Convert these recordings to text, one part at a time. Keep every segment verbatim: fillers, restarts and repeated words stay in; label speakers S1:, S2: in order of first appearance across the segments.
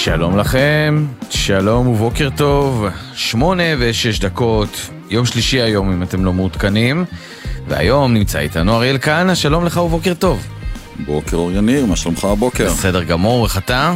S1: שלום לכם, שלום ובוקר טוב, שמונה ושש דקות, יום שלישי היום אם אתם לא מעודכנים, והיום נמצא איתנו אריאל כהנא, שלום לך ובוקר טוב.
S2: בוקר אור יניר, מה שלומך הבוקר?
S1: בסדר גמור, איך אתה?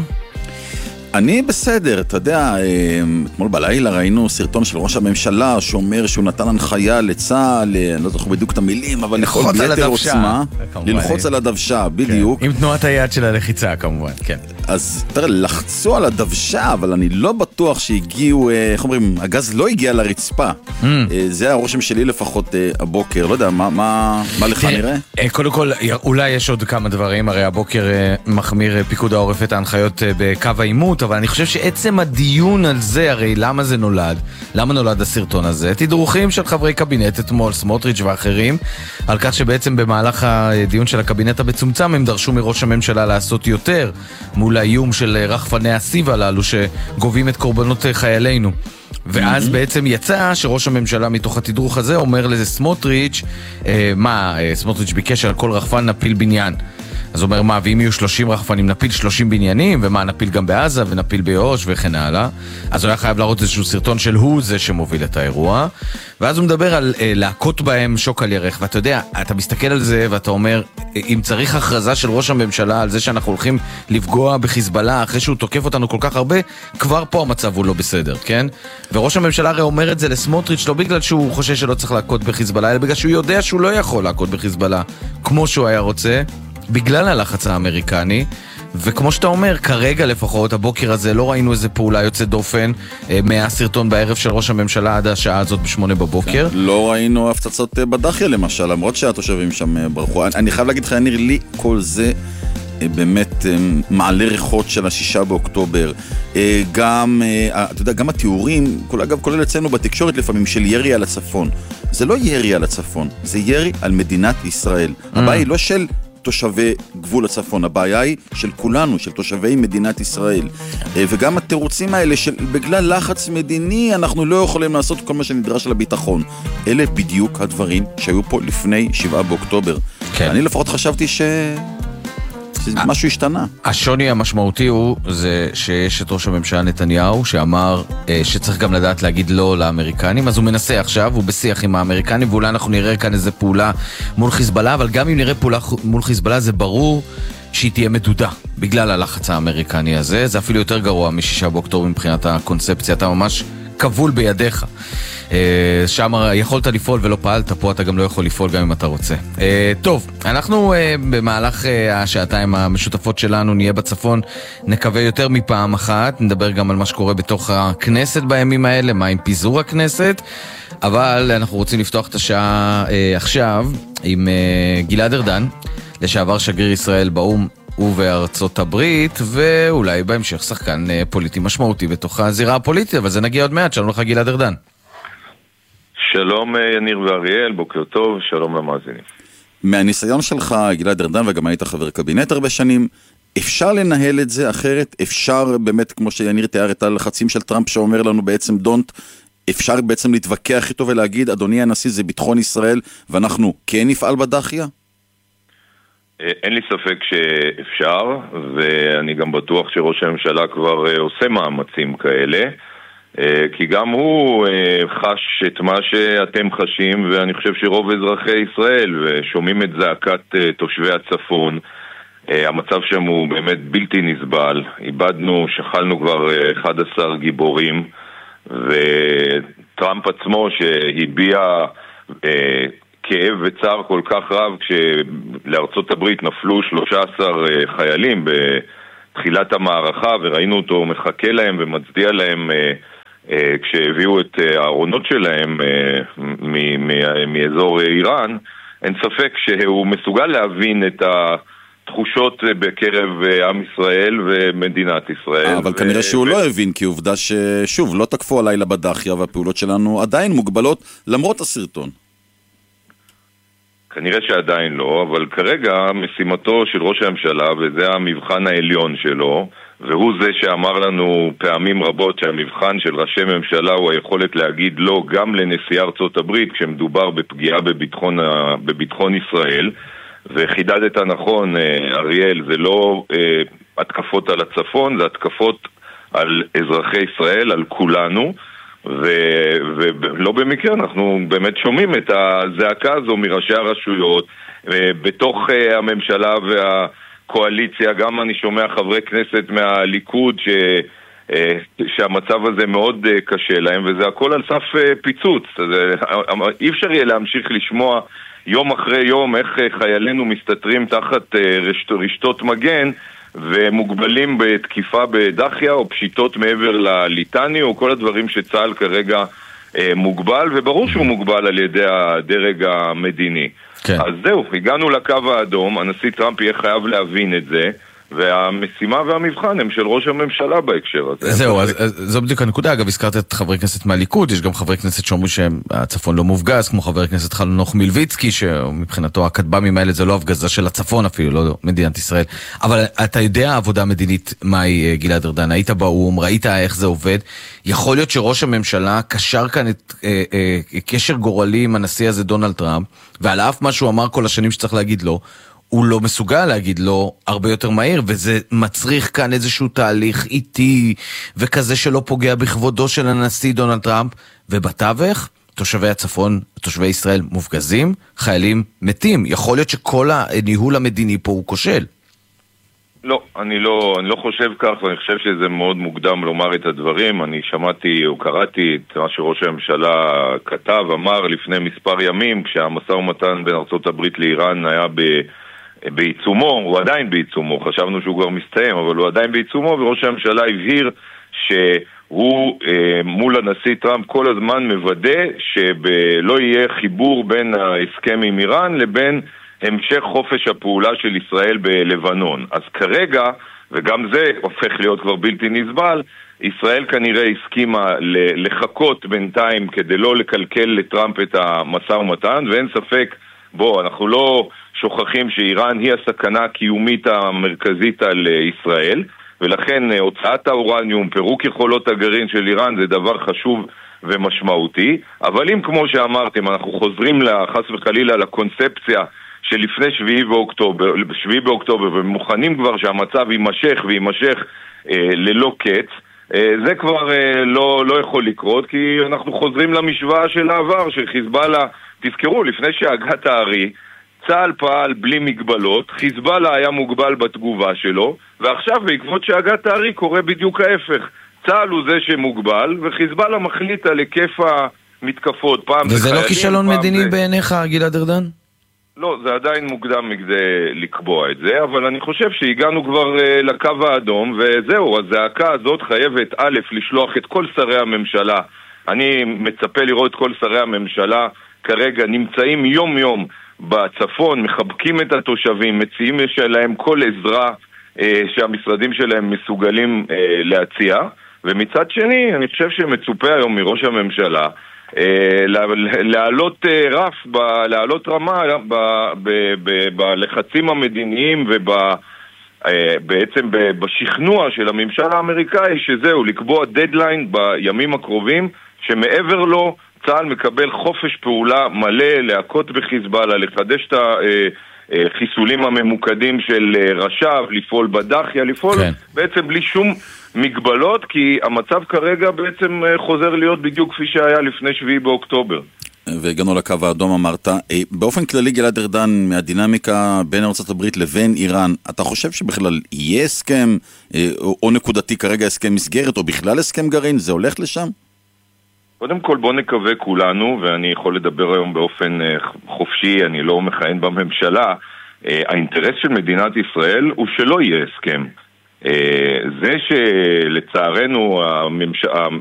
S2: אני בסדר, אתה יודע, אתמול בלילה ראינו סרטון של ראש הממשלה שאומר שהוא נתן הנחיה לצה"ל, אני לא זוכר בדיוק את המילים, אבל לכל ביתר עוצמה, ללחוץ על הדוושה, בדיוק.
S1: עם תנועת היד של הלחיצה כמובן, כן.
S2: אז תראה, לחצו על הדוושה, אבל אני לא בטוח שהגיעו, איך אומרים, הגז לא הגיע לרצפה. זה הרושם שלי לפחות הבוקר, לא יודע, מה לך נראה?
S1: קודם כל, אולי יש עוד כמה דברים, הרי הבוקר מחמיר פיקוד העורף את ההנחיות בקו העימות, אבל אני חושב שעצם הדיון על זה, הרי למה זה נולד? למה נולד הסרטון הזה? תדרוכים של חברי קבינט אתמול, סמוטריץ' ואחרים, על כך שבעצם במהלך הדיון של הקבינט המצומצם הם דרשו מראש הממשלה לעשות יותר מול האיום של רחפני הסיב הללו שגובים את קורבנות חיילינו. ואז בעצם יצא שראש הממשלה מתוך התדרוך הזה אומר לזה סמוטריץ', אה, מה, סמוטריץ' ביקש על כל רחפן נפיל בניין. אז הוא אומר, מה, ואם יהיו שלושים רחפנים, נפיל שלושים בניינים, ומה, נפיל גם בעזה, ונפיל ביו"ש, וכן הלאה. אז הוא היה חייב להראות איזשהו סרטון של הוא זה שמוביל את האירוע. ואז הוא מדבר על אה, להכות בהם שוק על ירך. ואתה יודע, אתה מסתכל על זה, ואתה אומר, אם צריך הכרזה של ראש הממשלה על זה שאנחנו הולכים לפגוע בחיזבאללה, אחרי שהוא תוקף אותנו כל כך הרבה, כבר פה המצב הוא לא בסדר, כן? וראש הממשלה הרי אומר את זה לסמוטריץ' לא בגלל שהוא חושב שלא צריך להכות בחיזבאללה, אלא בגלל שהוא יודע שהוא לא יכול להכות בחיזבאללה, כמו שהוא היה רוצה. בגלל הלחץ האמריקני, וכמו שאתה אומר, כרגע לפחות, הבוקר הזה לא ראינו איזה פעולה יוצאת דופן מהסרטון בערב של ראש הממשלה עד השעה הזאת בשמונה בבוקר.
S2: לא ראינו הפצצות בדחיה למשל, למרות שהתושבים שם ברחו. אני חייב להגיד לך, יניר, לי כל זה באמת מעלה ריחות של השישה באוקטובר. גם, אתה יודע, גם התיאורים, אגב, כולל אצלנו בתקשורת לפעמים, של ירי על הצפון. זה לא ירי על הצפון, זה ירי על מדינת ישראל. הבעיה היא לא של תושבי גבול הצפון, הבעיה היא של כולנו, של תושבי מדינת ישראל. וגם התירוצים האלה של בגלל לחץ מדיני אנחנו לא יכולים לעשות כל מה שנדרש לביטחון. אלה בדיוק הדברים שהיו פה לפני שבעה באוקטובר. כן. אני לפחות חשבתי ש... משהו השתנה.
S1: השוני המשמעותי הוא זה שיש את ראש הממשלה נתניהו שאמר שצריך גם לדעת להגיד לא לאמריקנים, אז הוא מנסה עכשיו, הוא בשיח עם האמריקנים, ואולי אנחנו נראה כאן איזה פעולה מול חיזבאללה, אבל גם אם נראה פעולה מול חיזבאללה זה ברור שהיא תהיה מדודה בגלל הלחץ האמריקני הזה. זה אפילו יותר גרוע משישה באוקטובר מבחינת הקונספציה, אתה ממש כבול בידיך. שם יכולת לפעול ולא פעלת, פה אתה גם לא יכול לפעול גם אם אתה רוצה. טוב, אנחנו במהלך השעתיים המשותפות שלנו נהיה בצפון, נקווה יותר מפעם אחת, נדבר גם על מה שקורה בתוך הכנסת בימים האלה, מה עם פיזור הכנסת, אבל אנחנו רוצים לפתוח את השעה עכשיו עם גלעד ארדן, לשעבר שגריר ישראל באום ובארצות הברית, ואולי בהמשך שחקן פוליטי משמעותי בתוך הזירה הפוליטית, אבל זה נגיע עוד מעט. שלום לך גלעד ארדן.
S3: שלום יניר ואריאל, בוקר טוב, שלום למאזינים.
S2: מהניסיון שלך גלעד ארדן, וגם היית חבר קבינט הרבה שנים, אפשר לנהל את זה אחרת? אפשר באמת, כמו שיניר תיאר את הלחצים של טראמפ שאומר לנו בעצם דונט, אפשר בעצם להתווכח איתו ולהגיד, אדוני הנשיא, זה ביטחון ישראל ואנחנו כן נפעל בדחיה?
S3: אין לי ספק שאפשר, ואני גם בטוח שראש הממשלה כבר עושה מאמצים כאלה, כי גם הוא חש את מה שאתם חשים, ואני חושב שרוב אזרחי ישראל ושומעים את זעקת תושבי הצפון. המצב שם הוא באמת בלתי נסבל, איבדנו, שכלנו כבר אחד עשר גיבורים, וטראמפ עצמו שהביע כאב וצער כל כך רב כשלארצות הברית נפלו שלושה עשר חיילים בתחילת המערכה, וראינו אותו מחכה להם ומצדיע להם כשהביאו את הארונות שלהם מאזור איראן. אין ספק שהוא מסוגל להבין את התחושות בקרב עם ישראל ומדינת ישראל.
S2: אבל כנראה שהוא לא הבין, כי עובדה ששוב, לא תקפו הלילה בדחיה, והפעולות שלנו עדיין מוגבלות למרות הסרטון.
S3: כנראה שעדיין לא, אבל כרגע משימתו של ראש הממשלה, וזה המבחן העליון שלו, והוא זה שאמר לנו פעמים רבות שהמבחן של ראשי ממשלה הוא היכולת להגיד לא גם לנשיא ארצות הברית כשמדובר בפגיעה בביטחון, בביטחון ישראל. וחידדת נכון, אריאל, זה לא אה, התקפות על הצפון, זה התקפות על אזרחי ישראל, על כולנו, ו- ולא במקרה אנחנו באמת שומעים את הזעקה הזו מראשי הרשויות, בתוך הממשלה והקואליציה. גם אני שומע חברי כנסת מהליכוד ש... שהמצב הזה מאוד קשה להם, וזה הכל על סף פיצוץ. אי אפשר יהיה להמשיך לשמוע יום אחרי יום איך חיילינו מסתתרים תחת רשת, רשתות מגן ומוגבלים בתקיפה בדחיה או פשיטות מעבר לליטני או כל הדברים שצה"ל כרגע מוגבל, וברור שהוא מוגבל על ידי הדרג המדיני. כן. אז זהו, הגענו לקו האדום, הנשיא טראמפ יהיה חייב להבין את זה, והמשימה והמבחן הם של ראש הממשלה בהקשר הזה.
S1: זהו, אז, אז, זו בדיוק הנקודה. אגב, הזכרת את חברי כנסת מהליכוד, יש גם חברי כנסת שאומרו שהצפון לא מופגז, כמו חבר הכנסת חנוך מלביצקי, שמבחינתו הכטב"מים האלה זה לא הפגזה של הצפון אפילו, לא מדינת ישראל. אבל אתה יודע העבודה המדינית מהי, גלעד ארדן, היית באום, ראית איך זה עובד. יכול להיות שראש הממשלה קשר כאן את אה, אה, קשר גורלי עם הנשיא הזה דונלד טראמפ, ועל אף מה שהוא אמר כל השנים שצריך להגיד לו, הוא לא מסוגל להגיד לו הרבה יותר מהיר, וזה מצריך כאן איזשהו תהליך איטי וכזה שלא פוגע בכבודו של הנשיא דונלד טראמפ, ובתווך תושבי הצפון, תושבי ישראל מופגזים, חיילים מתים. יכול להיות שכל הניהול המדיני פה הוא כושל.
S3: לא, אני לא, אני לא חושב כך, ואני חושב שזה מאוד מוקדם לומר את הדברים. אני שמעתי או קראתי את מה שראש הממשלה כתב, אמר לפני מספר ימים, כשהמשא ומתן בין ארצות הברית לאיראן היה ב... בעיצומו, הוא עדיין בעיצומו, חשבנו שהוא כבר מסתיים, אבל הוא עדיין בעיצומו, וראש הממשלה הבהיר שהוא אה, מול הנשיא טראמפ כל הזמן מוודא שלא יהיה חיבור בין ההסכם עם איראן לבין המשך חופש הפעולה של ישראל בלבנון. אז כרגע, וגם זה הופך להיות כבר בלתי נסבל, ישראל כנראה הסכימה לחכות בינתיים כדי לא לקלקל לטראמפ את המשא ומתן, ואין ספק, בוא, אנחנו לא שוכחים שאיראן היא הסכנה הקיומית המרכזית על ישראל, ולכן הוצאת האורניום, פירוק יכולות הגרעין של איראן זה דבר חשוב ומשמעותי. אבל אם כמו שאמרתם, אנחנו חוזרים לחס וחלילה לקונספציה שלפני שביעי באוקטובר, שביעי באוקטובר ומוכנים כבר שהמצב יימשך ויימשך אה, ללא קץ, אה, זה כבר אה, לא, לא יכול לקרות, כי אנחנו חוזרים למשוואה של העבר, של חיזבאללה. תזכרו, לפני שהגת הארי, צה"ל פעל בלי מגבלות, חיזבאללה היה מוגבל בתגובה שלו, ועכשיו בעקבות שהגת הארי קורה בדיוק ההפך. צה"ל הוא זה שמוגבל, וחיזבאללה מחליט על היקף המתקפות. פעם
S1: וזה לא כישלון מדיני זה... בעיניך, גלעד ארדן?
S3: לא, זה עדיין מוקדם מכדי לקבוע את זה, אבל אני חושב שהגענו כבר uh, לקו האדום, וזהו, הזעקה הזאת חייבת א', לשלוח את כל שרי הממשלה. אני מצפה לראות את כל שרי הממשלה כרגע נמצאים יום יום בצפון, מחבקים את התושבים, מציעים שלהם כל עזרה אה, שהמשרדים שלהם מסוגלים אה, להציע. ומצד שני, אני חושב שמצופה היום מראש הממשלה אה, להעלות אה, רף, ב, להעלות רמה ב, ב, ב, בלחצים המדיניים ובעצם ב, בשכנוע של הממשל האמריקאי, שזהו, לקבוע דדליין בימים הקרובים, שמעבר לו צה"ל מקבל חופש פעולה מלא, להכות בחיזבאללה, לחדש את החיסולים הממוקדים של רש"ב, לפעול בדחיה, לפעול כן. בעצם בלי שום מגבלות, כי המצב כרגע בעצם חוזר להיות בדיוק כפי שהיה לפני שביעי באוקטובר.
S2: והגענו לקו האדום, אמרת. באופן כללי, גלעד ארדן, מהדינמיקה בין ארצות הברית לבין איראן, אתה חושב שבכלל יהיה הסכם, או נקודתי כרגע הסכם מסגרת, או בכלל הסכם גרעין? זה הולך לשם?
S3: קודם כל בוא נקווה כולנו, ואני יכול לדבר היום באופן חופשי, אני לא מכהן בממשלה, האינטרס של מדינת ישראל הוא שלא יהיה הסכם. זה שלצערנו הממש...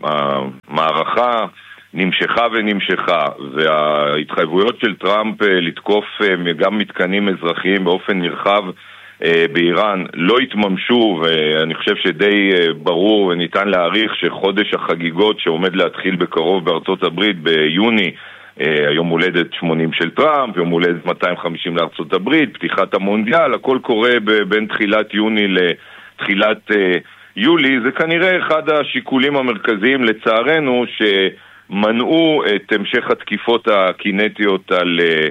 S3: המערכה נמשכה ונמשכה, וההתחייבויות של טראמפ לתקוף גם מתקנים אזרחיים באופן נרחב באיראן לא התממשו, ואני חושב שדי ברור וניתן להעריך שחודש החגיגות שעומד להתחיל בקרוב בארצות הברית ביוני, היום הולדת שמונים של טראמפ, יום הולדת מאתיים וחמישים לארצות הברית, פתיחת המונדיאל, הכל קורה בין תחילת יוני לתחילת יולי. זה כנראה אחד השיקולים המרכזיים לצערנו שמנעו את המשך התקיפות הקינטיות על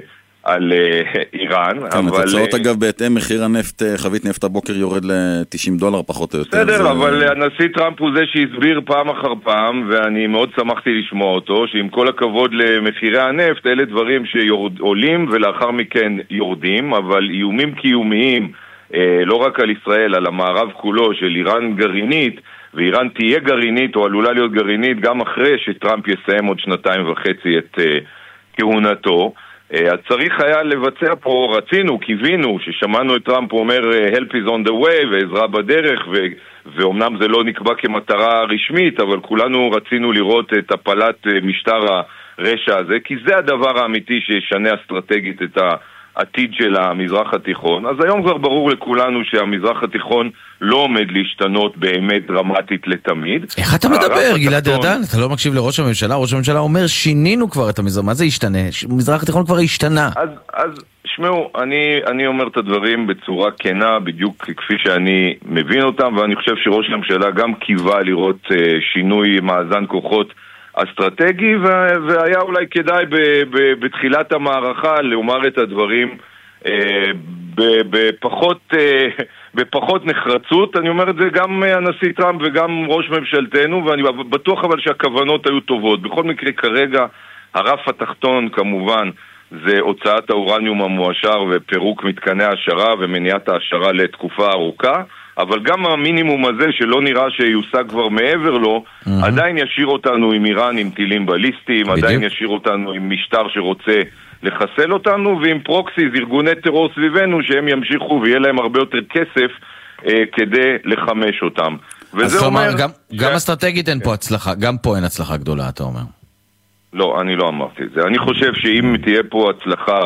S3: על איראן.
S2: כן, התוצאות אגב בהתאם, מחיר הנפט, חבית נפט הבוקר יורד ל-תשעים דולר פחות או יותר.
S3: בסדר, אבל הנשיא טראמפ הוא זה שהסביר פעם אחר פעם, ואני מאוד שמחתי לשמוע אותו, שעם כל הכבוד למחירי הנפט, אלה דברים שעולים ולאחר מכן יורדים, אבל איומים קיומיים, לא רק על ישראל, על המערב כולו, של איראן גרעינית, ואיראן תהיה גרעינית או עלולה להיות גרעינית גם אחרי שטראמפ יסיים עוד שנתיים וחצי את כהונתו. אז צריך היה לבצע פה, רצינו, קיווינו, ששמענו את טראמפ אומר help is on the way ועזרה בדרך, ו- ואומנם זה לא נקבע כמטרה רשמית, אבל כולנו רצינו לראות את הפלת משטר הרשע הזה, כי זה הדבר האמיתי שישנה אסטרטגית את העתיד של המזרח התיכון. אז היום כבר ברור לכולנו שהמזרח התיכון לא עומד להשתנות באמת דרמטית לתמיד.
S1: איך אתה מדבר, גלעד ארדן? אתה לא מקשיב לראש הממשלה? ראש הממשלה אומר, שינינו כבר את המזרח. מה זה השתנה? המזרח התיכון כבר השתנה.
S3: אז, אז שמעו, אני, אני אומר את הדברים בצורה כנה, בדיוק כפי שאני מבין אותם, ואני חושב שראש הממשלה גם קיווה לראות uh, שינוי מאזן כוחות אסטרטגי, ו- והיה אולי כדאי ב- ב- בתחילת המערכה לומר את הדברים uh, בפחות... Uh, בפחות נחרצות. אני אומר את זה גם הנשיא טראמפ וגם ראש ממשלתנו, ואני בטוח אבל שהכוונות היו טובות. בכל מקרה כרגע הרף התחתון כמובן זה הוצאת האורניום המואשר ופירוק מתקני העשרה ומניעת העשרה לתקופה ארוכה, אבל גם המינימום הזה שלא נראה שיושג כבר מעבר לו, mm-hmm. עדיין ישאיר אותנו עם איראן עם טילים בליסטיים, בדיוק. עדיין ישאיר אותנו עם משטר שרוצה לחסל אותנו, ועם פרוקסיז, ארגוני טרור סביבנו, שהם ימשיכו ויהיה להם הרבה יותר כסף אה, כדי לחמש אותם.
S1: אז כלומר, גם, ש... גם אסטרטגית אין פה הצלחה, גם פה אין הצלחה גדולה, אתה אומר.
S3: לא, אני לא אמרתי את זה. אני חושב שאם תהיה פה הצלחה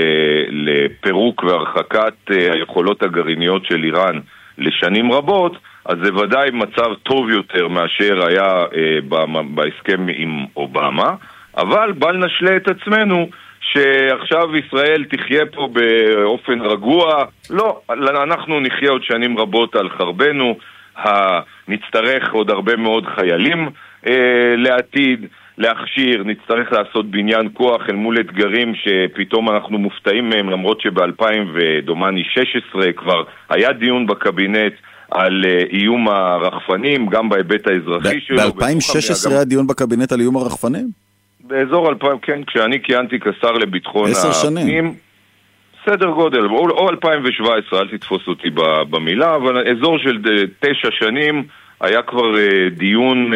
S3: לפירוק והרחקת אה, היכולות הגרעיניות של איראן לשנים רבות, אז זה ודאי מצב טוב יותר מאשר היה אה, בהסכם עם אובמה, אבל בל נשלה את עצמנו שעכשיו ישראל תחיה פה באופן רגוע. לא, אנחנו נחיה עוד שנים רבות על חרבנו, נצטרך עוד הרבה מאוד חיילים אה, לעתיד, להכשיר, נצטרך לעשות בניין כוח אל מול אתגרים שפתאום אנחנו מופתעים מהם, למרות שב-אלפיים ושש עשרה כבר היה דיון בקבינט על איום הרחפנים, גם בהיבט האזרחי שלו.
S2: ב-אלפיים ושש עשרה היה דיון בקבינט על איום הרחפנים?
S3: באזור אלפיים, כן, כשאני כיהנתי כשר לביטחון הפנים.
S2: עשר שנים.
S3: סדר גודל, או, או אלפיים ושבע עשרה, אל תתפוס אותי במילה, אבל אזור של תשע שנים היה כבר דיון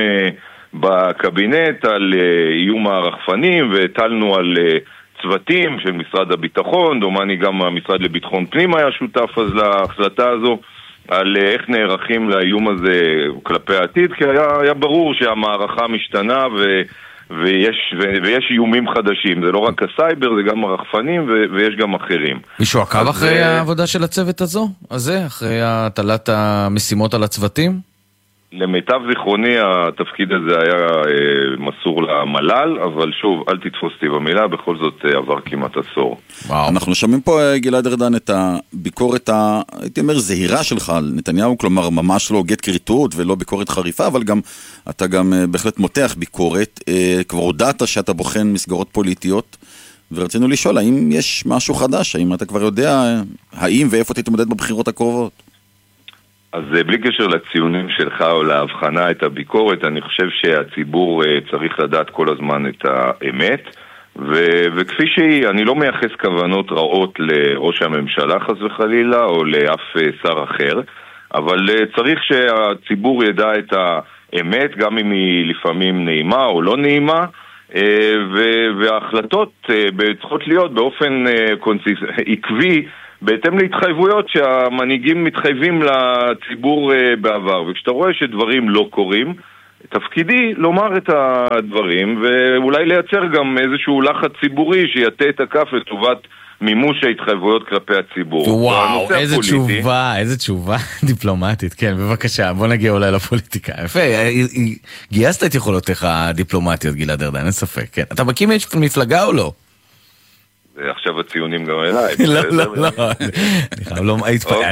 S3: בקבינט על איום הרחפנים, והטלנו על צוותים של משרד הביטחון, דומני גם המשרד לביטחון פנים היה שותף אז להחלטה הזו, על איך נערכים לאיום הזה כלפי העתיד, כי היה, היה ברור שהמערכה משתנה ו... ויש, ויש איומים חדשים. זה לא רק הסייבר, זה גם הרחפנים ו, ויש גם אחרים.
S1: מישהו עקב אחרי זה... העבודה של הצוות הזו? הזה? אחרי הטלת המשימות על הצוותים?
S3: למיטב זיכרוני התפקיד הזה היה אה, מסור למל"ל, אבל שוב, אל תתפוס אותי במילה, בכל זאת אה, עבר כמעט עשור.
S2: וואו. אנחנו שומעים פה, גלעד ארדן, את הביקורת, ה, הייתי אומר, זהירה שלך על נתניהו, כלומר ממש לא גט קריטות ולא ביקורת חריפה, אבל גם אתה גם אה, בהחלט מותח ביקורת. אה, כבר הודעת שאתה בוחן מסגרות פוליטיות, ורצינו לשאול, האם יש משהו חדש? האם אתה כבר יודע, האם ואיפה תתמודד בבחירות הקרובות?
S3: אז בלי קשר לציונים שלך או להבחנה את הביקורת, אני חושב שהציבור צריך לדעת כל הזמן את האמת, ו- וכפי שהיא, אני לא מייחס כוונות רעות לראש הממשלה חס וחלילה או לאף שר אחר, אבל צריך שהציבור ידע את האמת, גם אם היא לפעמים נעימה או לא נעימה, ו- וההחלטות צריכות להיות באופן קונסיס... עקבי, בהתאם להתחייבויות שהמנהיגים מתחייבים לציבור בעבר. וכשאתה רואה שדברים לא קורים, תפקידי לומר את הדברים, ואולי לייצר גם איזשהו לחץ ציבורי שיתה את הכף לטובת מימוש ההתחייבויות כלפי הציבור.
S1: וואו, איזה הפוליטי... תשובה, איזה תשובה דיפלומטית. כן, בבקשה, בוא נגיע אולי לפוליטיקה. יפה, גייסת את יכולותיך הדיפלומטיות, גלעד ארדן, אין ספק. כן. אתה מקים מפלגה או לא?
S3: עכשיו הציונים גם אליי.
S1: לא, לא, לא. אני חייב לא...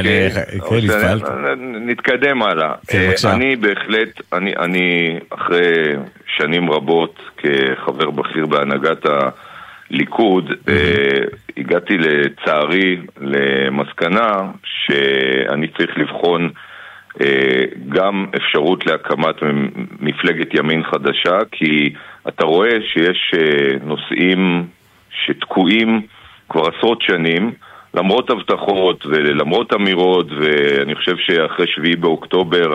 S3: נתקדם הלאה. אני בהחלט, אני אחרי שנים רבות כחבר בכיר בהנהגת ליכוד, הגעתי לצערי למסקנה שאני צריך לבחון גם אפשרות להקמת מפלגת ימין חדשה, כי אתה רואה שיש נושאים שתקועים כבר עשרות שנים, למרות הבטחות ולמרות אמירות, ואני חושב שאחרי שביעי באוקטובר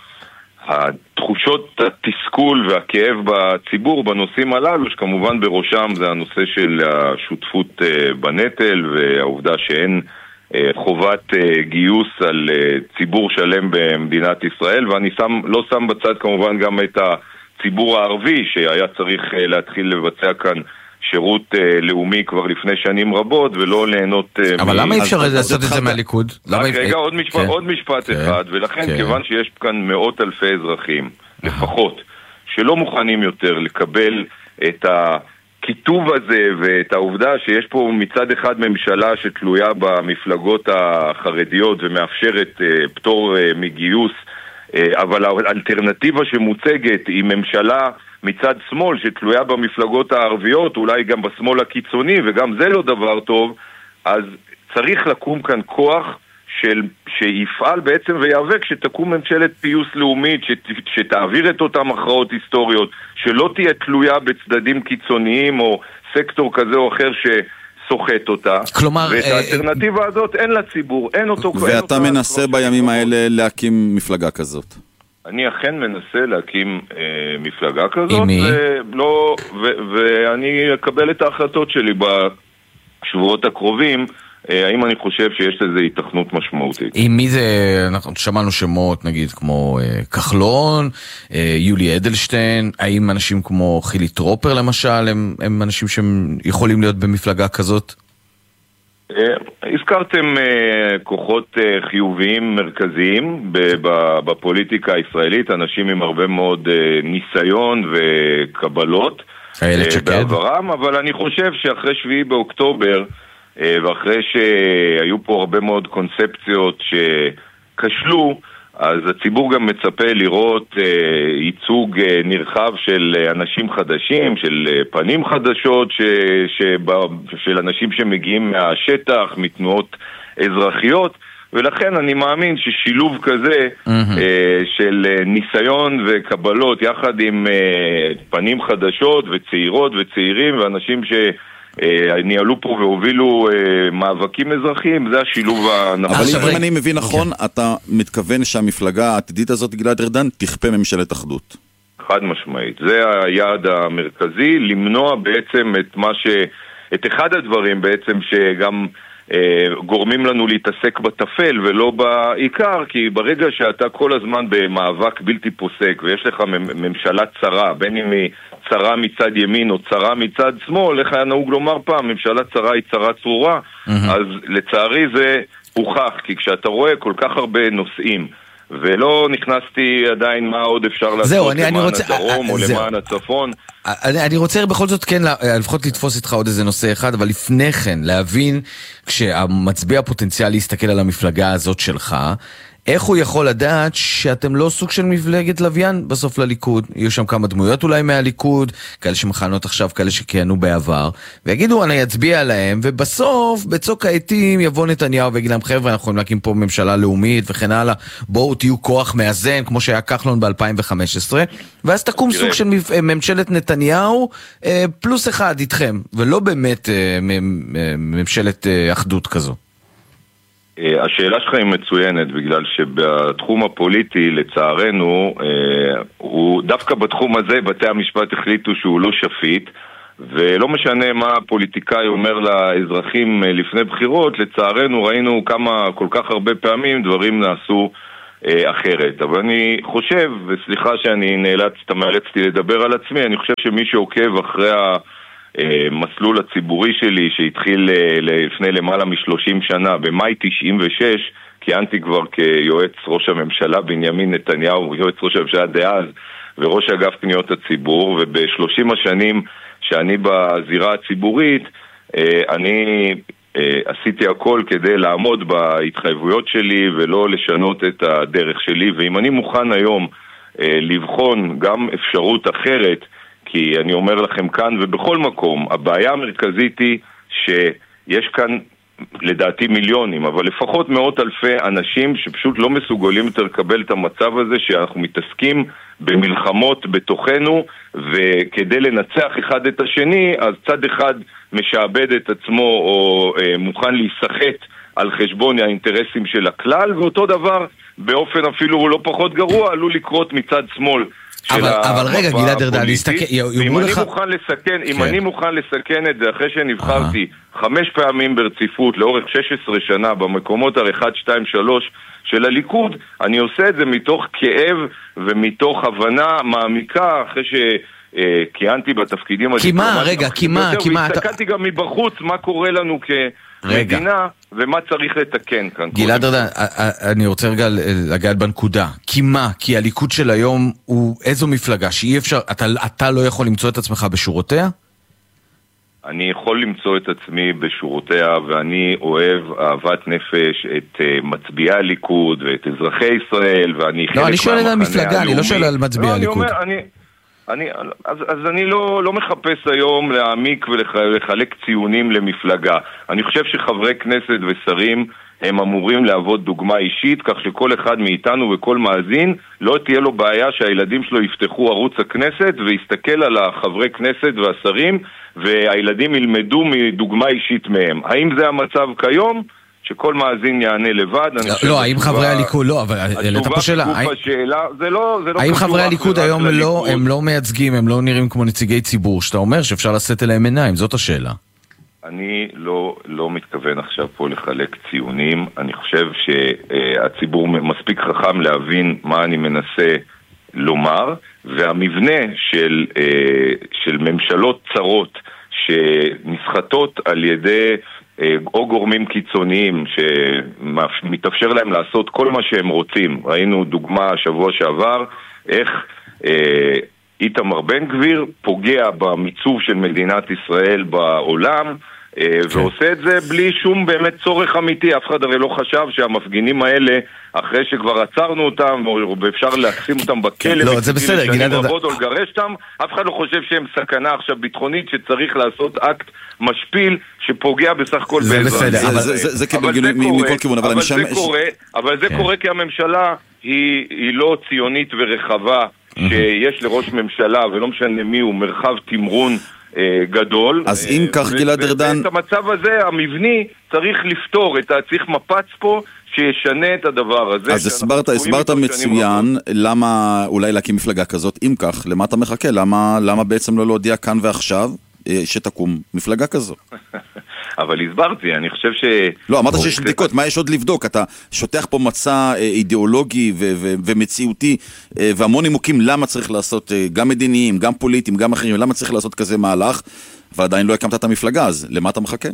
S3: התחושות התסכול והכאב בציבור בנושאים הללו, שכמובן בראשם זה הנושא של השותפות בנטל והעובדה שאין חובת גיוס על ציבור שלם במדינת ישראל, ואני שם, לא שם בצד כמובן גם את הציבור הערבי שהיה צריך להתחיל לבצע כאן שירות לאומי כבר לפני שנים רבות ולא ליהנות...
S1: אבל למה אי אפשר לעשות את זה מהליכוד?
S3: רגע, עוד משפט אחד, ולכן כיוון שיש כאן מאות אלפי אזרחים לפחות שלא מוכנים יותר לקבל את הכיתוב הזה ואת העובדה שיש פה מצד אחד ממשלה שתלויה במפלגות החרדיות ומאפשרת פטור מגיוס, אבל האלטרנטיבה שמוצגת היא ממשלה מצד שמאל שתלויה במפלגות הערביות, אולי גם בשמאל הקיצוני, וגם זה לא דבר טוב, אז צריך לקום כאן כוח של, שיפעל בעצם ויאבק שתקום ממשלת פיוס לאומית, שת, שתעביר את אותם הכרעות היסטוריות, שלא תהיה תלויה בצדדים קיצוניים או סקטור כזה או אחר שסוחט אותה.
S1: כלומר...
S3: ואת האלטרנטיבה הזאת אין לציבור, אין אותו...
S2: ואתה מנסה בימים האלה להקים מפלגה כזאת.
S3: אני אכן מנסה להקים אה, מפלגה כזאת, ולא, ו, ואני אקבל את ההחלטות שלי בשבועות הקרובים, אה, האם אני חושב שיש לזה התכנות משמעותית.
S1: עם מי זה, אנחנו שמענו שמות נגיד כמו אה, כחלון, אה, יולי אדלשטיין, האם אנשים כמו חילי טרופר למשל, הם, הם אנשים שהם יכולים להיות במפלגה כזאת?
S3: הזכרתם כוחות חיוביים מרכזיים בפוליטיקה הישראלית, אנשים עם הרבה מאוד ניסיון וקבלות בעברם, אבל אני חושב שאחרי שביעי באוקטובר ואחרי שהיו פה הרבה מאוד קונספציות שכשלו, אז הציבור גם מצפה לראות אה, ייצוג אה, נרחב של אה, אנשים חדשים, של אה, פנים חדשות, ש, שבא, של אנשים שמגיעים מהשטח, מתנועות אזרחיות, ולכן אני מאמין ששילוב כזה mm-hmm. אה, של אה, ניסיון וקבלות, יחד עם אה, פנים חדשות וצעירות וצעירים ואנשים ש... ניהלו פה והובילו מאבקים אזרחיים, זה השילוב הנכון.
S2: אבל אם אני מבין נכון, אתה מתכוון שהמפלגה העתידית הזאת, גלעד ארדן, תכפה ממשלת אחדות.
S3: חד משמעית. זה היעד המרכזי, למנוע בעצם את מה ש... את אחד הדברים בעצם שגם גורמים לנו להתעסק בתפל ולא בעיקר, כי ברגע שאתה כל הזמן במאבק בלתי פוסק ויש לך ממשלה צרה, בין אם היא צרה מצד ימין או צרה מצד שמאל, לך היה נהוג לומר פעם, ממשלה צרה היא צרה צרורה, אז לצערי זה הוכח, כי כשאתה רואה כל כך הרבה נושאים ולא נכנסתי עדיין מה עוד אפשר לעשות למען הדרום או למען הצפון.
S1: אני רוצה בכל זאת כן לפחות לתפוס איתך עוד איזה נושא אחד, אבל לפני כן להבין, כשהמצביע הפוטנציאלי יסתכל על המפלגה הזאת שלך, איך הוא יכול לדעת שאתם לא סוג של מפלגת לוויין בסוף לליכוד? יהיו שם כמה דמויות אולי מהליכוד, כאלה שמכהנות עכשיו, כאלה שכיהנו בעבר, ויגידו אני אצביע עליהם, ובסוף בצוק העתים יבוא נתניהו ויגיד להם חבר'ה, אנחנו יכולים להקים פה ממשלה לאומית וכן הלאה, בואו תהיו כוח מאזן כמו שהיה כחלון ב-אלפיים וחמש עשרה, ואז תקום סוג של ממשלת נתניהו פלוס אחד איתכם, ולא באמת ממשלת אחדות כזו.
S3: השאלה שלך היא מצוינת, בגלל שבתחום הפוליטי, לצערנו, הוא דווקא בתחום הזה, בתי המשפט החליטו שהוא לא שפיט, ולא משנה מה הפוליטיקאי אומר לאזרחים לפני בחירות, לצערנו ראינו כמה, כל כך הרבה פעמים דברים נעשו אחרת. אבל אני חושב, וסליחה שאני נאלץ, תמרצתי לדבר על עצמי, אני חושב שמי שעוקב אחרי ה... מסלול הציבורי שלי שהתחיל לפני למעלה משלושים שנה, במאי תשעים ושש, כיהנתי כבר כיועץ ראש הממשלה בנימין נתניהו, יועץ ראש הממשלה דאז וראש אגף פניות הציבור, ובשלושים השנים שאני בזירה הציבורית, אני עשיתי הכל כדי לעמוד בהתחייבויות שלי ולא לשנות את הדרך שלי, ואם אני מוכן היום לבחון גם אפשרות אחרת, כי אני אומר לכם כאן ובכל מקום, הבעיה המרכזית היא שיש כאן לדעתי מיליונים, אבל לפחות מאות אלפי אנשים שפשוט לא מסוגלים יותר לקבל את המצב הזה שאנחנו מתעסקים במלחמות בתוכנו, וכדי לנצח אחד את השני, אז צד אחד משעבד את עצמו או אה, מוכן להיסחט על חשבון האינטרסים של הכלל, ואותו דבר באופן אפילו לא פחות גרוע עלול לקרות מצד שמאל.
S1: אבל, אבל רגע, גלעד ארדן,
S3: אם אני מוכן לסכן, אם אני מוכן לסכן את זה אחרי שנבחרתי חמש פעמים ברציפות לאורך שש עשרה שנה במקומות אחת, שתיים, שלוש של הליכוד, אני עושה את זה מתוך כאב ומתוך הבנה מעמיקה אחרי שכיהנתי בתפקידים.
S1: כי מה, רגע, כי מה, כי מה?
S3: והסתכלתי גם מבחוץ מה קורה לנו כמדינה ומה צריך לתקן כאן.
S1: גלעד ארדן, אני רוצה רגע לגעת בנקודה. כי מה? כי הליכוד של היום הוא איזו מפלגה שאי אפשר, אתה לא יכול למצוא את עצמך בשורותיה?
S3: אני יכול למצוא את עצמי בשורותיה, ואני אוהב אהבת נפש את מצביעי הליכוד ואת אזרחי ישראל, ואני
S1: לא, אני שואל על מפלגה, אני לא שואל על מצביעי הליכוד.
S3: אני, אז, אז אני לא, לא מחפש היום להעמיק ולחלק ציונים למפלגה. אני חושב שחברי כנסת ושרים הם אמורים לעבוד דוגמה אישית, כך שכל אחד מאיתנו וכל מאזין לא תהיה לו בעיה שהילדים שלו יפתחו ערוץ הכנסת ויסתכל על החברי כנסת והשרים, והילדים ילמדו מדוגמה אישית מהם. האם זה המצב כיום? שכל מאזין יענה לבד.
S1: לא, האם חברי הליכוד, לא, אבל העלית פה שאלה. האם חברי הליכוד היום הם לא מייצגים, הם לא נראים כמו נציגי ציבור, שאתה אומר שאפשר לשאת אליהם עיניים, זאת השאלה.
S3: אני לא, לא מתכוון עכשיו פה לחלק ציונים. אני חושב שהציבור מספיק חכם להבין מה אני מנסה לומר, והמבנה של, של ממשלות צרות שנסחטות על ידי או גורמים קיצוניים שמתאפשר להם לעשות כל מה שהם רוצים. ראינו דוגמה שבוע שעבר איך אה, איתמר בן גביר פוגע במיצוב של מדינת ישראל בעולם, אה, כן. ועושה את זה בלי שום באמת צורך אמיתי. אף אחד הרי לא חשב שהמפגינים האלה, אחרי שכבר עצרנו אותם ואפשר להקסים אותם בכלא,
S1: לא, זה בסדר, גלעד ארדן,
S3: או לגרש אותם, אף אחד לא חושב שהם סכנה עכשיו ביטחונית שצריך לעשות אקט משפיל שפוגע בסך הכל
S1: זה בסדר, אבל
S2: זה מכל כיוון, אבל זה
S3: קורה, אבל זה קורה כי הממשלה היא לא ציונית ורחבה, שיש לראש ממשלה ולא משנה מי הוא מרחב תמרון גדול.
S2: אז אם כך גלעד ארדן,
S3: את המצב הזה המבני צריך לפתור, צריך מפץ פה שישנה את הדבר הזה.
S2: אז הסברת, הסברת מצוין למה אולי להקים מפלגה כזאת. אם כך, למה אתה מחכה? למה, למה בעצם לא להודיע כאן ועכשיו שתקום מפלגה כזו?
S3: אבל הסברתי, אני חושב ש...
S2: לא, אמרת שיש בדיקות, מה יש עוד לבדוק? אתה שוטח פה מצע אידיאולוגי ומציאותי, והמון נימוקים למה צריך לעשות, גם מדיניים, גם פוליטיים, גם אחרים, למה צריך לעשות כזה מהלך, ועדיין לא הקמת את המפלגה, אז למה אתה מחכה?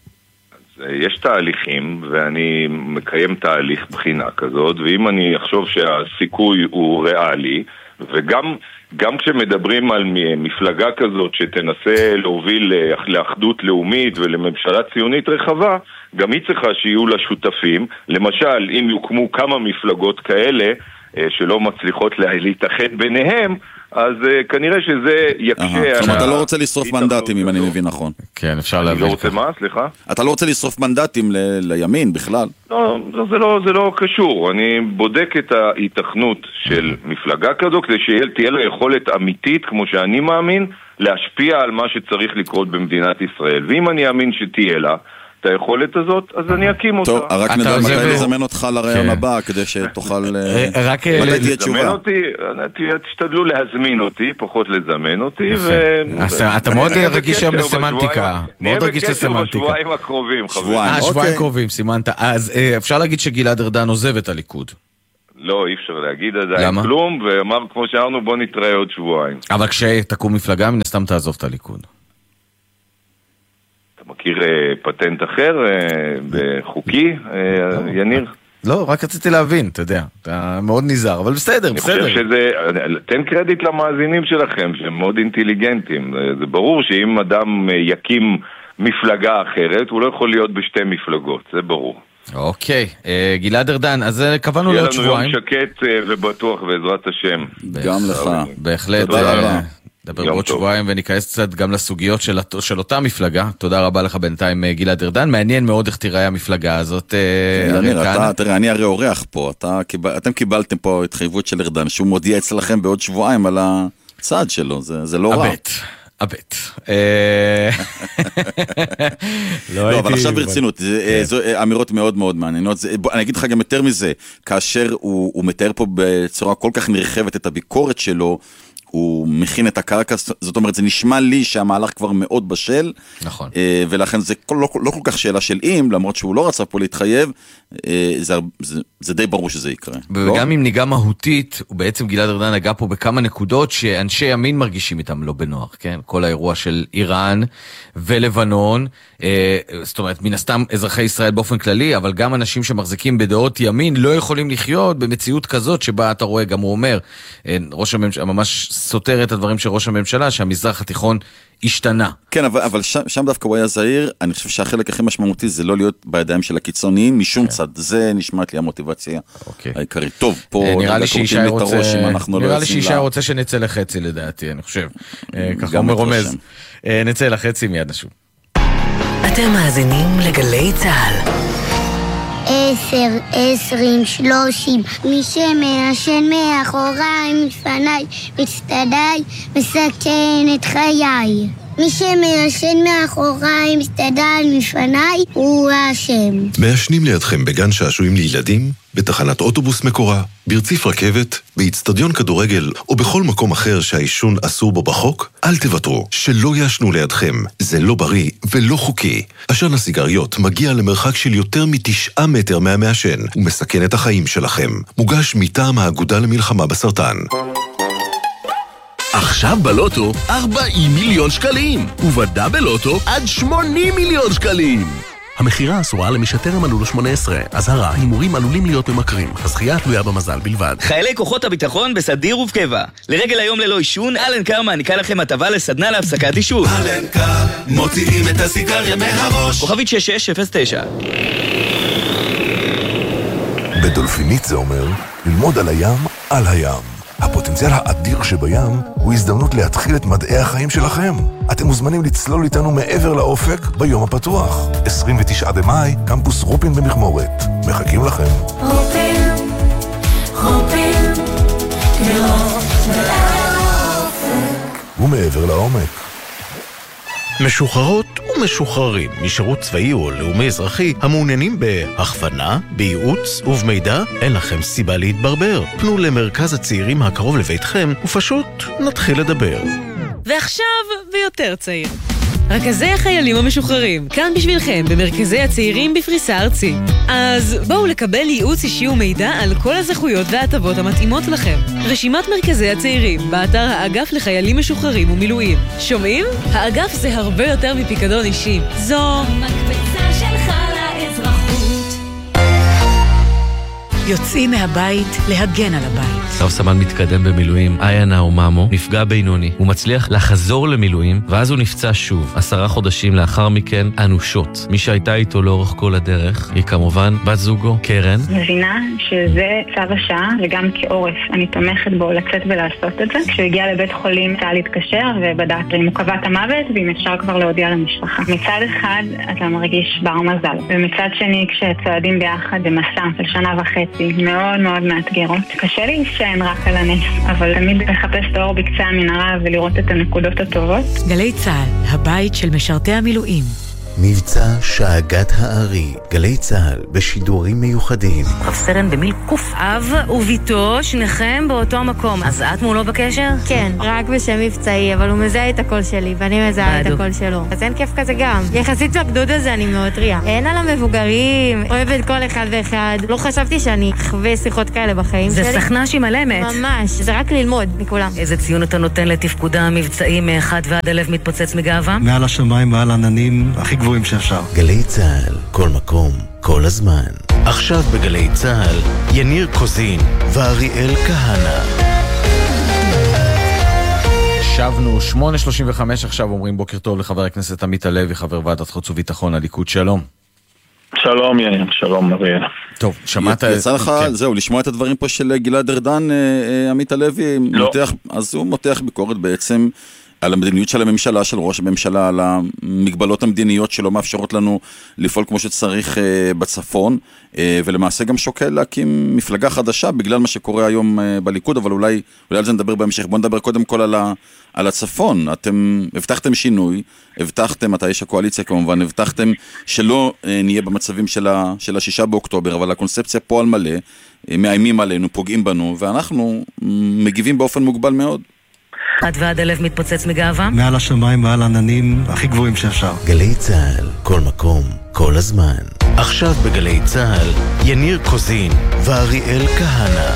S3: יש תהליכים, ואני מקיים תהליך בחינה כזאת, ואם אני אחשוב שהסיכוי הוא ריאלי, וגם גם כשמדברים על מפלגה כזאת שתנסה להוביל לאחדות לאומית ולממשלה ציונית רחבה, גם היא צריכה שיהיו לה שותפים. למשל, אם יוקמו כמה מפלגות כאלה שלא מצליחות להתאחד ביניהם, אז כנראה שזה יקשה.
S2: זאת אומרת, אתה לא רוצה לשרוף מנדטים, אם אני מבין נכון.
S1: כן, אפשר להבין.
S3: אני לא רוצה מה? סליחה?
S2: אתה לא רוצה לשרוף מנדטים לימין בכלל?
S3: לא, זה לא קשור. אני בודק את ההיתכנות של מפלגה כזו, כדי שתהיה לה יכולת אמיתית, כמו שאני מאמין, להשפיע על מה שצריך לקרות במדינת ישראל. ואם אני אאמין שתהיה לה את היכולת הזאת, אז אני אקים אותה.
S2: טוב, רק נדע מתי לזמן אותך לרעיון הבא, כדי שתוכל...
S1: רק
S3: לזמן אותי, תשתדלו להזמין אותי, פחות לזמן אותי,
S1: אתה מאוד רגיש היום לסמנטיקה. מאוד רגיש לסמנטיקה.
S3: שבועיים הקרובים, חברים.
S1: אה, שבועיים קרובים, סימנת. אז אפשר להגיד שגלעד ארדן עוזב את הליכוד.
S3: לא, אי אפשר להגיד עדיין כלום, ואמר כמו שאמרנו, בוא נתראה עוד שבועיים.
S1: אבל כשתקום מפלגה, מן הסתם תעזוב את הליכוד.
S3: מכיר פטנט אחר בחוקי, יניר?
S1: לא, רק רציתי להבין, אתה יודע, אתה מאוד נזהר, אבל בסדר, בסדר.
S3: אני חושב שזה, תן קרדיט למאזינים שלכם, שהם מאוד אינטליגנטים. זה ברור שאם אדם יקים מפלגה אחרת, הוא לא יכול להיות בשתי מפלגות, זה ברור.
S1: אוקיי, גלעד ארדן, אז קבענו לעוד שבועיים.
S3: יהיה לנו יום שקט ובטוח בעזרת השם.
S2: גם לך.
S1: בהחלט. נדבר בעוד שבועיים וניכנס קצת גם לסוגיות של, של אותה מפלגה. תודה רבה לך בינתיים גלעד ארדן. מעניין מאוד איך תראה המפלגה הזאת.
S2: אתה, תראה, אני הרי אורח פה. אתה, אתם קיבלתם פה התחייבות של ארדן, שהוא מודיע אצלכם בעוד שבועיים על הצעד שלו. זה, זה לא רע.
S1: הבט, הבט.
S2: לא, אבל עכשיו ברצינות, זה אמירות מאוד מאוד מעניינות. אני אגיד לך גם יותר מזה, כאשר הוא מתאר פה בצורה כל כך נרחבת את הביקורת שלו, הוא מכין את הקרקע, זאת אומרת, זה נשמע לי שהמהלך כבר מאוד בשל,
S1: נכון.
S2: ולכן זה לא, לא כל כך שאלה של אם, למרות שהוא לא רצה פה להתחייב, זה, זה, זה די ברור שזה יקרה.
S1: וגם
S2: לא?
S1: אם ניגע מהותית, ובעצם גלעד ארדן נגע פה בכמה נקודות שאנשי ימין מרגישים איתם לא בנוח, כן? כל האירוע של איראן ולבנון, זאת אומרת, מן הסתם אזרחי ישראל באופן כללי, אבל גם אנשים שמחזיקים בדעות ימין לא יכולים לחיות במציאות כזאת שבה אתה רואה, גם הוא אומר, ראש הממשלה ממש סותר את הדברים של ראש הממשלה, שהמזרח התיכון השתנה.
S2: כן, אבל, אבל שם, שם דווקא הוא היה זהיר. אני חושב שהחלק הכי משמעותי זה לא להיות בידיים של הקיצוניים משום כן. צד. זה נשמעת לי המוטיבציה אוקיי. העיקרית. טוב, פה
S1: נראה לי שישי רוצה,
S2: נראה
S1: לא לי שישי לה... רוצה שנצא לחצי לדעתי, אני חושב. ככה אומר רומז. נצא לחצי מיד נשוב.
S4: אתם מאזינים לגלי צהל.
S5: עשר, עשרים, שלושים, מי שמעשן מאחוריי, מפניי, מצטדיי, מסכן את חיי. מי שמעשן מאחוריי, מצטדיי, מפניי, הוא האשם.
S6: מעשנים לידכם בגן שעשועים לילדים, בתחנת אוטובוס מקורה, ברציף רכבת, באצטדיון כדורגל או בכל מקום אחר שהעישון אסור בו בחוק, אל תוותרו, שלא יעשנו לידכם. זה לא בריא ולא חוקי. עשן הסיגריות מגיע למרחק של יותר מתשעה מטר מהמעשן ומסכן את החיים שלכם. מוגש מטעם האגודה למלחמה בסרטן.
S7: עכשיו בלוטו ארבעים מיליון שקלים, ובדאבל לוטו עד שמונים מיליון שקלים. המחירה אסורה למי שטרם מלאו לו שמונה עשרה. אזהרה, הימורים עלולים להיות ממכרים. הזכייה תלויה במזל בלבד.
S8: חיילי כוחות הביטחון בסדיר ובקבע. לרגל היום ללא עישון, אלן קאר מעניקה לכם הטבה לסדנה להפסקת עישון.
S9: אלן קאר, מוציאים את הסיגריה מהראש.
S8: כוכבית שש שש אפס תשע.
S10: בדולפינית זה אומר ללמוד על הים, על הים. הפוטנציאל האדיר שבים הוא הזדמנות להתחיל את מדעי החיים שלכם. אתם מוזמנים לצלול איתנו מעבר לאופק ביום הפתוח. עשרים ותשעה במאי, קמפוס רופין במכמורת. מחכים לכם.
S11: רופין, רופין, לראות ולאופק.
S10: ומעבר לעומק.
S7: משוחררות ומשוחררים משירות צבאי או לאומי אזרחי המעוניינים בהכוונה, בייעוץ ובמידע, אין לכם סיבה להתברבר. פנו למרכז הצעירים הקרוב לביתכם ופשוט נתחיל לדבר.
S12: ועכשיו ויותר צעיר. רכזי החיילים המשוחררים, כאן בשבילכם במרכזי הצעירים בפריסה ארצי. אז בואו לקבל ייעוץ אישי ומידע על כל הזכויות וההטבות המתאימות לכם. רשימת מרכזי הצעירים באתר האגף לחיילים משוחררים ומילואים. שומעים? האגף זה הרבה יותר מפיקדון אישי. זו
S11: מקבצה שלך לאזרחות.
S4: יוצאים מהבית להגן על הבית.
S13: רב סמל מתקדם במילואים, איינה ומאמו, נפגע בינוני. הוא מצליח לחזור למילואים, ואז הוא נפצע שוב. עשרה חודשים לאחר מכן, אנושות. מי שהייתה איתו לאורך כל הדרך, היא כמובן בת זוגו, קרן.
S14: מבינה שזה צו השעה, וגם כעורף. אני תומכת בו לצאת ולעשות את זה. כשהוא הגיע לבית חולים, צה"ל להתקשר ובדק אם הוא קבע את המוות, ואם אפשר כבר להודיע למשפחה. מצד אחד, אתה מרגיש בר מזל. ומצד שני, כשצועדים ביחד במסע של שנה וחצי, מאוד מאוד מאתגרות. קשה לי שאין רק על הנס, אבל תמיד לחפש את האור בקצה המנהרה ולראות את הנקודות הטובות.
S4: גלי צהל, הבית של משרתי המילואים.
S15: מבצע שאגת הארי, גלי צהל בשידורים מיוחדים.
S16: רב סרן במיל קוף.
S17: אב וביתו, שניכם באותו מקום. אז את מולו בקשר?
S18: כן, רק בשם מבצעי, אבל הוא מזהה את הקול שלי, ואני מזהה את הקול שלו. אז אין כיף כזה גם. יחסית לגדוד הזה אני מאוד טריה. אין על המבוגרים, אוהבת כל אחד ואחד. לא חשבתי שאני אחווה שיחות כאלה בחיים
S17: זה
S18: שלי.
S17: זה סכנה שהיא מלמת.
S18: ממש, זה רק ללמוד מכולם.
S17: איזה ציון אתה נותן לתפקודה המבצעי מאחד ועד הלב מתפוצץ מגאווה?
S19: מעל השמיים, מעל עננים, הכי גבוהים שאפשר.
S15: גלי צהל, כל מקום, כל הזמן.
S7: עכשיו בגלי צהל, יניר קוזין ואריאל כהנה.
S1: שבנו, שמונה שלושים וחמש עכשיו אומרים בוקר טוב לחבר הכנסת עמית הלוי, חבר ועדת חוץ וביטחון הליכוד, שלום.
S16: שלום יאיר, שלום אריאל.
S1: טוב, שמעת...
S2: יצא לך, זהו, לשמוע את הדברים פה של גלעד ארדן, עמית הלוי, אז הוא מותח ביקורת בעצם על המדיניות של הממשלה, של ראש הממשלה, על המגבלות המדיניות שלא מאפשרות לנו לפעול כמו שצריך בצפון, ולמעשה גם שוקל להקים מפלגה חדשה בגלל מה שקורה היום בליכוד, אבל אולי, אולי על זה נדבר בהמשך. בוא נדבר קודם כל על, ה, על הצפון. אתם הבטחתם שינוי, הבטחתם, אתה איש הקואליציה כמובן, הבטחתם שלא נהיה במצבים של, ה, של השישה באוקטובר, אבל הקונספציה פה על מלא, מאיימים עלינו, פוגעים בנו, ואנחנו מגיבים באופן מוגבל מאוד.
S17: עד ועד הלב מתפוצץ מגאווה?
S19: מעל השמיים, מעל עננים, הכי גבוהים שאפשר.
S15: גלי צהל, כל מקום, כל הזמן.
S7: עכשיו בגלי צהל, יניר קוזין ואריאל כהנה.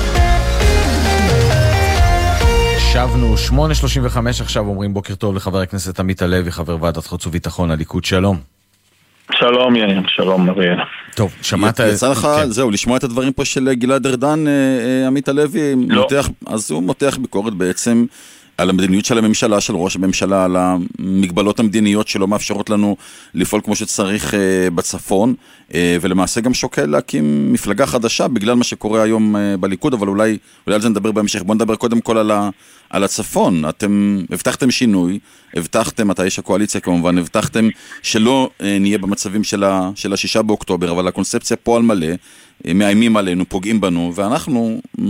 S1: שבנו, שמונה שלושים וחמש עכשיו, אומרים בוקר טוב לחבר הכנסת עמית הלוי, חבר ועדת חוץ וביטחון, הליכוד, שלום.
S16: שלום יאיר, שלום אריאל.
S1: טוב, שמעת...
S2: יצא לך, זהו, לשמוע את הדברים פה של גלעד ארדן, עמית הלוי, אז הוא מותח ביקורת בעצם על המדיניות של הממשלה, של ראש הממשלה, על המגבלות המדיניות שלא מאפשרות לנו לפעול כמו שצריך בצפון, ולמעשה גם שוקל להקים מפלגה חדשה בגלל מה שקורה היום בליכוד, אבל אולי, אולי על זה נדבר בהמשך. בוא נדבר קודם כל על, ה, על הצפון. אתם הבטחתם שינוי, הבטחתם, אתה איש הקואליציה כמובן, הבטחתם שלא נהיה במצבים של, ה, של השישה באוקטובר, אבל הקונספציה פה על מלא, מאיימים עלינו, פוגעים בנו, ואנחנו